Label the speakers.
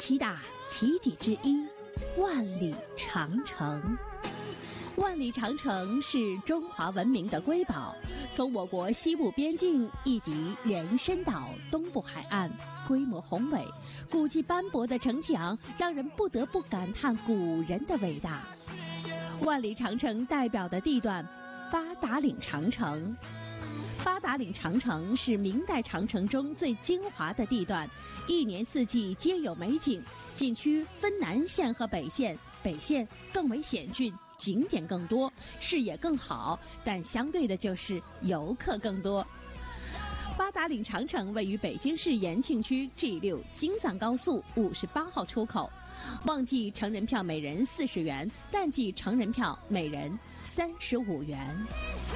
Speaker 1: 7大奇迹之一，万里长城。万里长城是中华文明的瑰宝，从我国西部边境一直延伸到东部海岸，规模宏伟，古迹斑驳的城墙让人不得不感叹古人的伟大。万里长城代表的地段，八达岭长城。八达岭长城是明代长城中最精华的地段，一年四季皆有美景。景区分南线和北线，北线更为险峻，景点更多，视野更好，但相对的就是游客更多。八达岭长城位于北京市延庆区 G6 京藏高速58号出口，旺季成人票每人40元，淡季成人票每人35元。